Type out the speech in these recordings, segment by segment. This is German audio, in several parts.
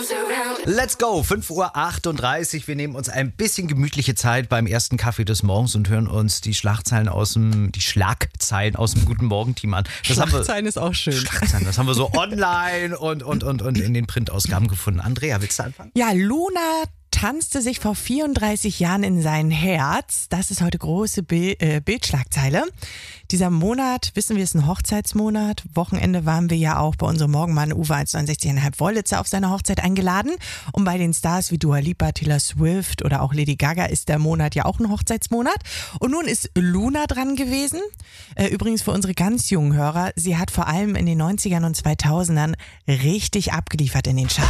Let's go, 5:38 Uhr. Wir nehmen uns ein bisschen gemütliche Zeit beim ersten Kaffee des Morgens und hören uns die Schlagzeilen aus dem Guten Morgen-Team an. Schlagzeilen ist auch schön. Schlagzeilen, das haben wir so online und in den Printausgaben gefunden. Andrea, willst du anfangen? Ja, Luna tanzte sich vor 34 Jahren in sein Herz. Das ist heute große Bildschlagzeile. Dieser Monat, wissen wir, ist ein Hochzeitsmonat. Wochenende waren wir ja auch bei unserem Morgenmann Uwe 169,5 Wollitzer auf seine Hochzeit eingeladen. Und bei den Stars wie Dua Lipa, Taylor Swift oder auch Lady Gaga ist der Monat ja auch ein Hochzeitsmonat. Und nun ist Luna dran gewesen. Übrigens für unsere ganz jungen Hörer, sie hat vor allem in den 90ern und 2000ern richtig abgeliefert in den Charts.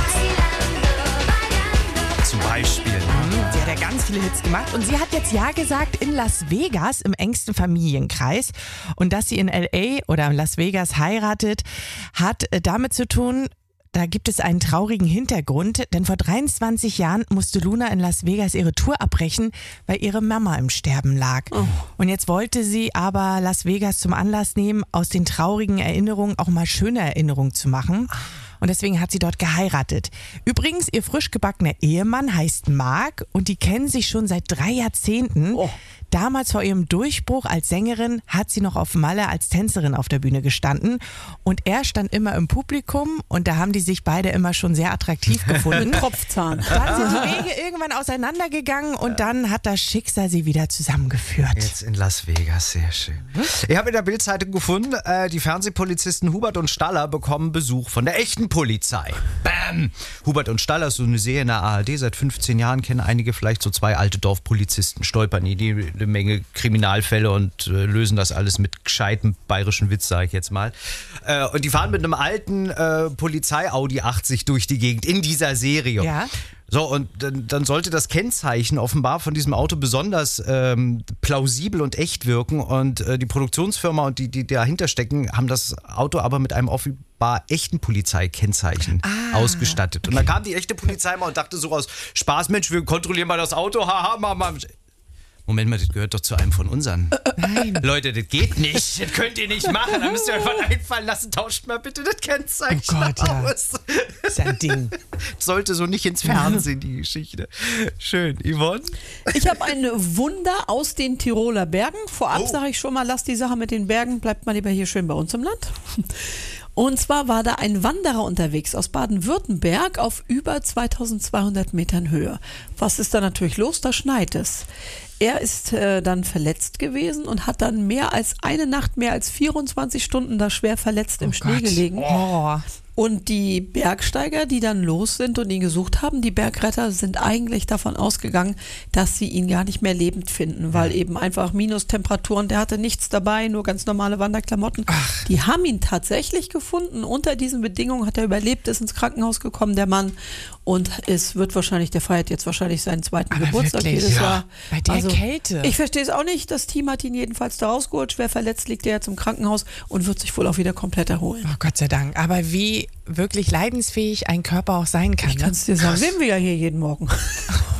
Zum Beispiel. Sie hat ja ganz viele Hits gemacht und sie hat jetzt Ja gesagt in Las Vegas im engsten Familienkreis. Und dass sie in L.A. oder in Las Vegas heiratet, hat damit zu tun, da gibt es einen traurigen Hintergrund, denn vor 23 Jahren musste Luna in Las Vegas ihre Tour abbrechen, weil ihre Mama im Sterben lag. Oh. Und jetzt wollte sie aber Las Vegas zum Anlass nehmen, aus den traurigen Erinnerungen auch mal schöne Erinnerungen zu machen. Und deswegen hat sie dort geheiratet. Übrigens, ihr frisch gebackener Ehemann heißt Mark und die kennen sich schon seit 3 Jahrzehnten. Oh. Damals vor ihrem Durchbruch als Sängerin hat sie noch auf Malle als Tänzerin auf der Bühne gestanden. Und er stand immer im Publikum und da haben die sich beide immer schon sehr attraktiv gefunden. Mit Tropfzahn. Dann sind die Wege irgendwann auseinandergegangen und dann hat das Schicksal sie wieder zusammengeführt. Jetzt in Las Vegas, sehr schön. Ich habe in der Bild-Zeitung gefunden, die Fernsehpolizisten Hubert und Staller bekommen Besuch von der echten Polizei. Bam! Hubert und Staller ist so eine Serie in der ARD. Seit 15 Jahren kennen einige vielleicht so 2 alte Dorfpolizisten, stolpern die eine Menge Kriminalfälle und lösen das alles mit gescheitem bayerischen Witz, sage ich jetzt mal. Und die fahren mit einem alten Polizei-Audi 80 durch die Gegend in dieser Serie. Ja. So, und dann sollte das Kennzeichen offenbar von diesem Auto besonders plausibel und echt wirken. Und die Produktionsfirma und die dahinter stecken, haben das Auto aber mit einem offenbar echten Polizeikennzeichen ausgestattet. Und dann kam die echte Polizei mal und dachte so aus Spaß, Mensch, wir kontrollieren mal das Auto, haha, Mama. Moment mal, das gehört doch zu einem von unseren. Nein. Leute, das geht nicht. Das könnt ihr nicht machen. Da müsst ihr euch was einfallen lassen. Tauscht mal bitte das Kennzeichen aus. Das ist ein Ding. Sollte so nicht ins Fernsehen, die Geschichte. Schön. Yvonne? Ich habe ein Wunder aus den Tiroler Bergen. Vorab sage ich schon mal, lasst die Sache mit den Bergen, bleibt mal lieber hier schön bei uns im Land. Und zwar war da ein Wanderer unterwegs aus Baden-Württemberg auf über 2200 Metern Höhe. Was ist da natürlich los? Da schneit es. Er ist dann verletzt gewesen und hat dann mehr als eine Nacht, mehr als 24 Stunden da schwer verletzt im Schnee gelegen. Oh. Und die Bergsteiger, die dann los sind und ihn gesucht haben, die Bergretter, sind eigentlich davon ausgegangen, dass sie ihn gar nicht mehr lebend finden, weil eben einfach Minustemperaturen, der hatte nichts dabei, nur ganz normale Wanderklamotten. Ach. Die haben ihn tatsächlich gefunden. Unter diesen Bedingungen hat er überlebt, ist ins Krankenhaus gekommen, der Mann. Und es wird wahrscheinlich, der feiert jetzt wahrscheinlich seinen 2. Geburtstag jedes Jahr. Bei der Kälte. Ich verstehe es auch nicht. Das Team hat ihn jedenfalls da rausgeholt. Schwer verletzt liegt er jetzt im Krankenhaus und wird sich wohl auch wieder komplett erholen. Oh Gott sei Dank. Aber wie wirklich leidensfähig ein Körper auch sein kann. Ich kann es dir sagen. Sehen wir ja hier jeden Morgen.